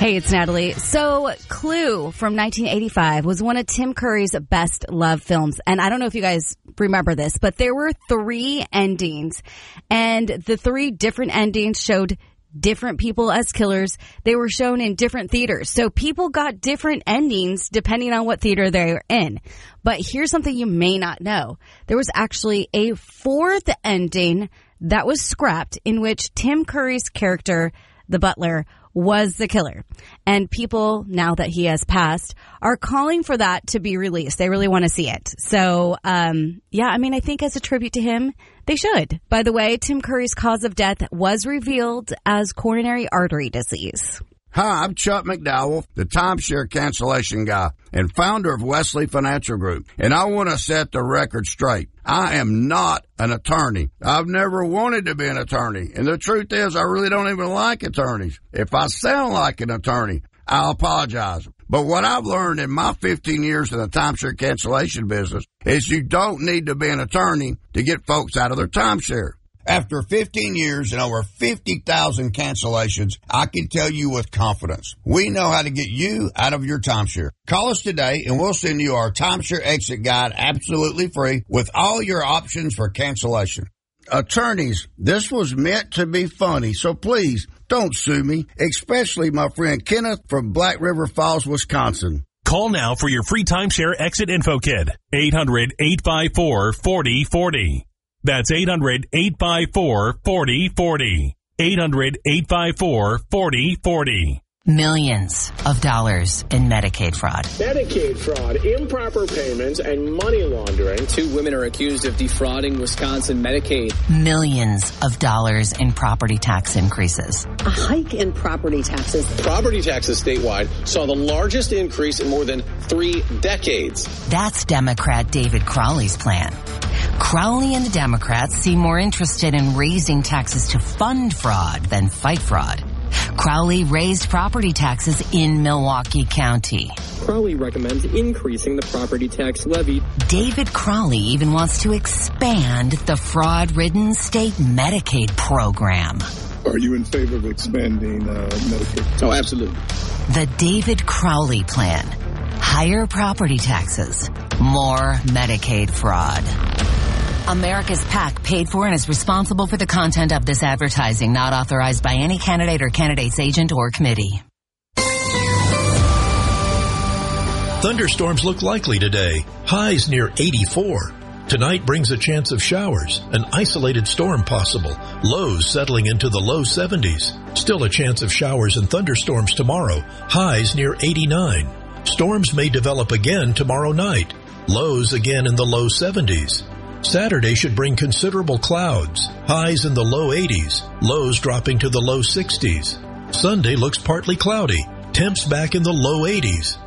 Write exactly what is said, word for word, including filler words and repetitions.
Hey, it's Natalie. So, Clue from nineteen eighty-five was one of Tim Curry's best love films. And I don't know if you guys remember this, but there were three endings. And the three different endings showed different people as killers. They were shown in different theaters. So people got different endings depending on what theater they're in. But here's something you may not know. There was actually a fourth ending that was scrapped in which Tim Curry's character, the butler, was the killer. And people, now that he has passed, are calling for that to be released. They really want to see it. So, um, yeah, I mean, I think as a tribute to him, they should. By the way, Tim Curry's cause of death was revealed as coronary artery disease. Hi, I'm Chuck McDowell, the timeshare cancellation guy and founder of Wesley Financial Group. And I want to set the record straight. I am not an attorney. I've never wanted to be an attorney. And the truth is, I really don't even like attorneys. If I sound like an attorney, I'll apologize. But what I've learned in my fifteen years in the timeshare cancellation business is you don't need to be an attorney to get folks out of their timeshare. After fifteen years and over fifty thousand cancellations, I can tell you with confidence, we know how to get you out of your timeshare. Call us today and we'll send you our timeshare exit guide absolutely free with all your options for cancellation. Attorneys, this was meant to be funny, so please don't sue me, especially my friend Kenneth from Black River Falls, Wisconsin. Call now for your free timeshare exit info kit. eight hundred, eight five four, four oh four oh. That's eight hundred, eight five four, four oh four oh. eight hundred, eight five four, four oh four oh. Millions of dollars in Medicaid fraud. Medicaid fraud, improper payments, and money laundering. Two women are accused of defrauding Wisconsin Medicaid. Millions of dollars in property tax increases. A hike in property taxes. Property taxes statewide saw the largest increase in more than three decades. That's Democrat David Crowley's plan. Crowley and the Democrats seem more interested in raising taxes to fund fraud than fight fraud. Crowley raised property taxes in Milwaukee County. Crowley recommends increasing the property tax levy. David Crowley even wants to expand the fraud-ridden state Medicaid program. Are you in favor of expanding uh, Medicaid? Oh, absolutely. The David Crowley plan. Higher property taxes. More Medicaid fraud. America's PAC paid for and is responsible for the content of this advertising, not authorized by any candidate or candidate's agent or committee. Thunderstorms look likely today. Highs near eighty-four. Tonight brings a chance of showers, an isolated storm possible. Lows settling into the low seventies. Still a chance of showers and thunderstorms tomorrow. Highs near eighty-nine. Storms may develop again tomorrow night. Lows again in the low seventies. Saturday should bring considerable clouds, highs in the low eighties, lows dropping to the low sixties. Sunday looks partly cloudy, temps back in the low eighties.